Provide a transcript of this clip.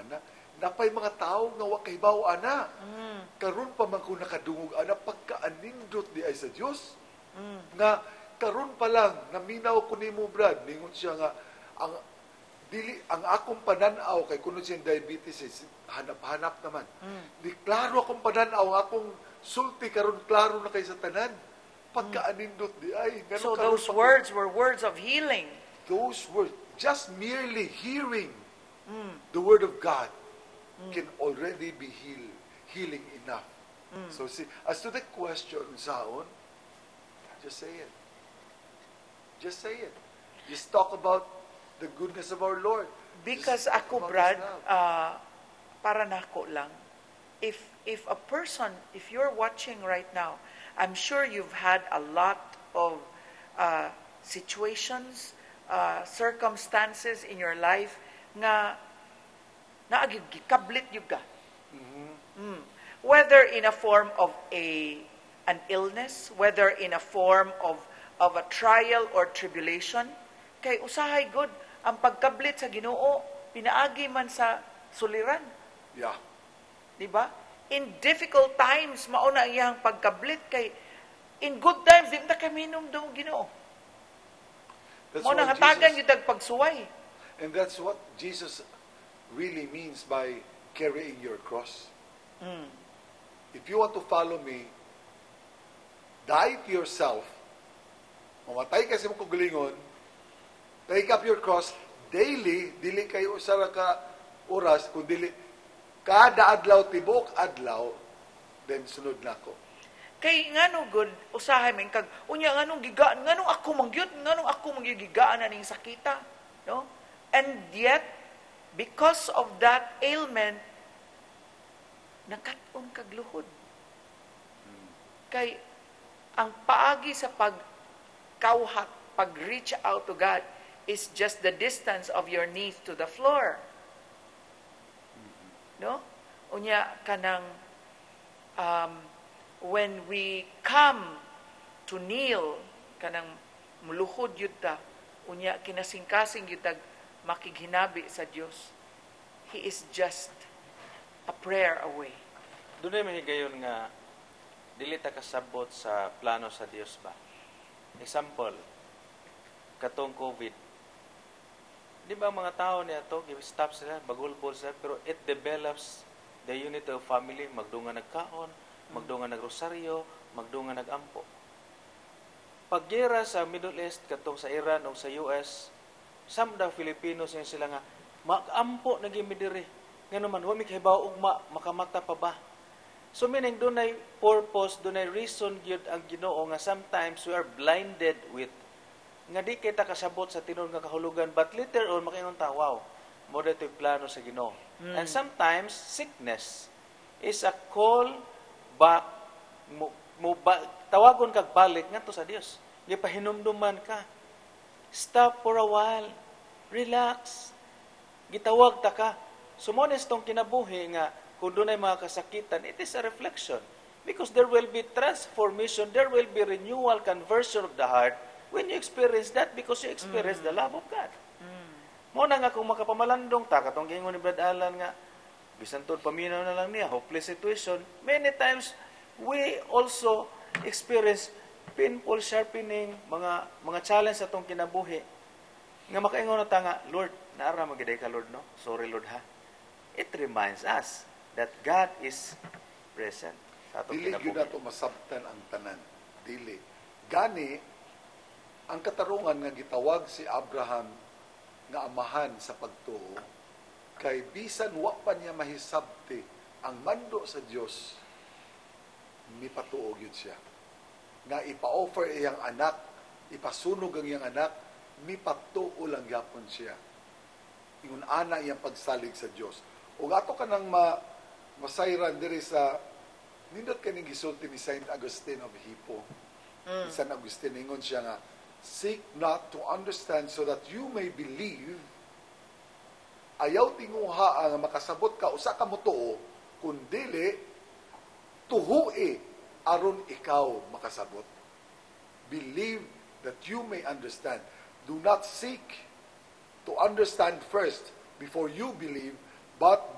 ana. Napay mga tao nga wa kahibaw ana. Karon pa man ko nakadungog ana pagkaanindot di ay sa Dios. Nga karon pa lang naminaw ko nimo Brad, ningon siya nga ang akong pananaw kay kuno siyang diabetes hanap-hanap naman. Di klaro akong pananaw, akong sulti karon klaro na kay sa tanan. Pagkaanindot di ay. So those words were words of healing. Those words, just merely hearing the word of God can already be healing enough. So see, as to the question, Saon, just say it. Just say it. Just talk about the goodness of our Lord. Because Just ako, talk about Brad, His love. para nako lang, if a person, if you're watching right now, I'm sure you've had a lot of situations, circumstances in your life nga naagikablit yung ka. Whether in a form of an illness, whether in a form of a trial or tribulation, kay usahay good ang pagkablit sa Ginoo pinaagi man sa suliran. Yeah. Di ba? In difficult times mao na iyang pagkablit kay in good times di ta kami minom daw Ginoo. That's Mao why nang hatagan Jesus- gyud ang pagsuway. And that's what Jesus really means by carrying your cross. If you want to follow me, die to yourself, mamatay ka sa mong kagalingon, take up your cross daily, dili kayo usara ka oras, kung dili, kada adlaw, tibok adlaw, then sunod na ako. Kay ngano good usahay man kag unya nganong gigaan nganong ako mangyud nganong ako manggigigaan aning sakita, no? And yet because of that ailment nakat-on kag luhod. Kay ang paagi sa pagkauhat, pag-reach out to God is just the distance of your knees to the floor. No? Unya kanang when we come to kneel, kanang muluhod yun ta, unya kinasingkasing yun ta, makighinabi sa Diyos. He is just a prayer away. Doon ay mahigayon nga dili ta kasabot sa plano sa Dios ba. Example, katong COVID. Di ba mga tao niya to, stop sila, bagulbol sila, pero it develops the unity of family, magdungan nagkaon, magdungan nagrosaryo, magdungan nagampo. Paggera sa Middle East, katong sa Iran o sa US, some daw Filipinos yung sila nga, magampo na gimidiri. Nga naman, huwag kahibaw ugma, makamata pa ba? So meaning, doon ay purpose, doon ay reason yun ang Ginoo nga sometimes we are blinded with nga di kita kasabot sa tinud nga kahulugan, but later on, makaingon ta, wow, mo dito yung plano sa Ginoo. And sometimes, sickness is a call back, tawagon kag balik nga to sa Dios. Gipahinumduman ka. Stop for a while. Relax. Gitawag ta ka. Sumones tong kinabuhi nga kung doon ay mga kasakitan, it is a reflection. Because there will be transformation, there will be renewal, conversion of the heart when you experience that because you experience the love of God. Muna nga kung makapamalandong ta, katong gingon ni Brad Alan nga, bisan tod paminaw na lang niya, hopeless situation, many times we also experience painful sharpening, mga challenge sa itong kinabuhi. Nga makaingon na ta nga, Lord, naara magiday ka Lord, no? Sorry Lord ha. It reminds us that God is present sa atong Dili gyud kinabuhi. nato masabtan ang tanan. Dili. Gani ang katarungan nga gitawag si Abraham nga amahan sa pagtuo kay bisan wa pa niya mahisabti ang mando sa Dios, mipatuo gyud siya. Nga ipa-offer iyang anak, ipasunog ang iyang anak, mipatuo lang gyapon siya. Ingon ana iyang pagsalig sa Dios. Ug ato kanang masayran diri sa nindot kaning gisulti ni Saint Augustine of Hippo. San Agustin ingon siya nga, seek not to understand so that you may believe. Ayaw tinguha nga makasabot ka usa ka motuo kundili tuhui aron ikaw makasabot. Believe that you may understand. Do not seek to understand first before you believe, but